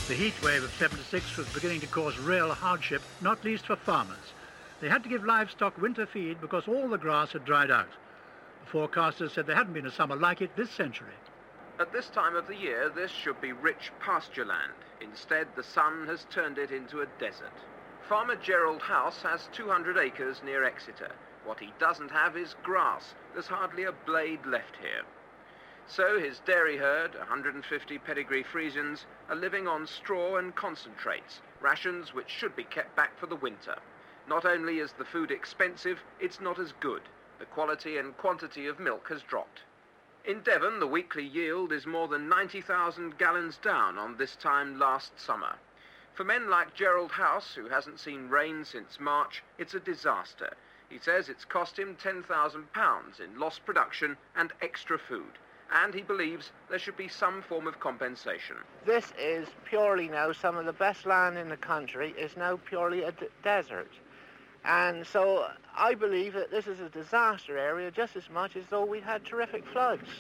The heat wave of 76 was beginning to cause real hardship, not least for farmers. They had to give livestock winter feed because all the grass had dried out. The forecasters said there hadn't been a summer like it this century. At this time of the year, this should be rich pasture land. Instead, the sun has turned it into a desert. Farmer Gerald House has 200 acres near Exeter. What he doesn't have is grass. There's hardly a blade left here. So his dairy herd, 150 pedigree Friesians, are living on straw and concentrates, rations which should be kept back for the winter. Not only is the food expensive, it's not as good. The quality and quantity of milk has dropped. In Devon, the weekly yield is more than 90,000 gallons down on this time last summer. For men like Gerald House, who hasn't seen rain since March, it's a disaster. He says it's cost him £10,000 in lost production and extra food. And he believes there should be some form of compensation. This is purely now, some of the best land in the country is now purely a desert. And so I believe that this is a disaster area just as much as though we had terrific floods.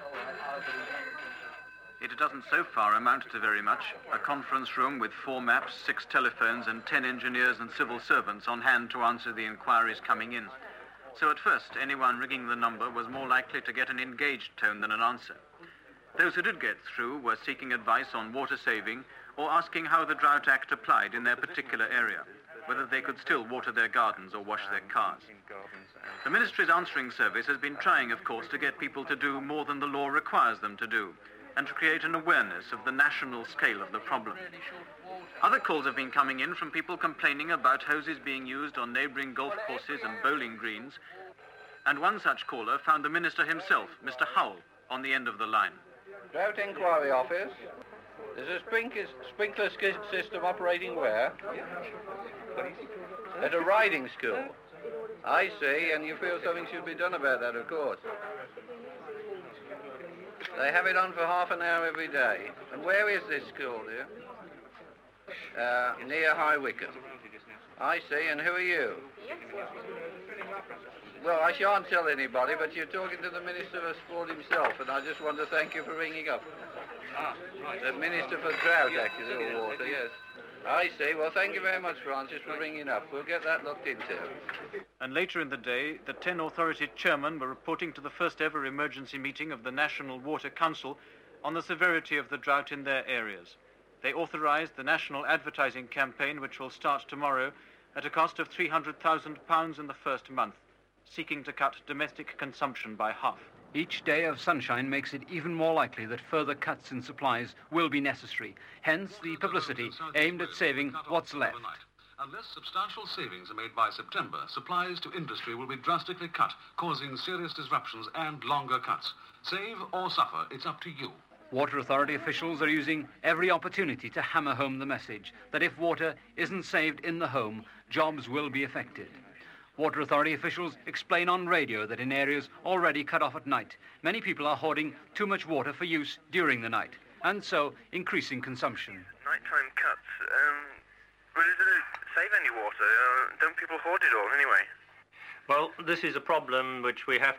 It doesn't so far amount to very much. A conference room with 4 maps, 6 telephones and 10 engineers and civil servants on hand to answer the inquiries coming in. So at first, anyone ringing the number was more likely to get an engaged tone than an answer. Those who did get through were seeking advice on water saving or asking how the Drought Act applied in their particular area, whether they could still water their gardens or wash their cars. The Ministry's answering service has been trying, of course, to get people to do more than the law requires them to do, and to create an awareness of the national scale of the problem. Other calls have been coming in from people complaining about hoses being used on neighbouring golf courses and bowling greens, and one such caller found the Minister himself, Mr. Howell, on the end of the line. Drought Inquiry Office. There's a sprinkler system operating where? At a riding school. I see, and you feel something should be done about that, of course. They have it on for half an hour every day. And where is this school, dear? Near High Wycombe. I see, and who are you? Well, I shan't tell anybody, but you're talking to the Minister of Sport himself, and I just want to thank you for ringing up. The Minister for Drought, actually, or water, yes. I see. Well, thank you very much, Francis, for ringing up. We'll get that looked into. And later in the day, the 10 authority chairmen were reporting to the first ever emergency meeting of the National Water Council on the severity of the drought in their areas. They authorised the national advertising campaign, which will start tomorrow, at a cost of £300,000 in the first month, seeking to cut domestic consumption by half. Each day of sunshine makes it even more likely that further cuts in supplies will be necessary. Hence, the publicity aimed at saving what's left. Unless substantial savings are made by September, supplies to industry will be drastically cut, causing serious disruptions and longer cuts. Save or suffer, it's up to you. Water Authority officials are using every opportunity to hammer home the message that if water isn't saved in the home, jobs will be affected. Water Authority officials explain on radio that in areas already cut off at night, many people are hoarding too much water for use during the night, and so increasing consumption. Nighttime cuts, will it save any water? Don't people hoard it all anyway? Well, this is a problem which we have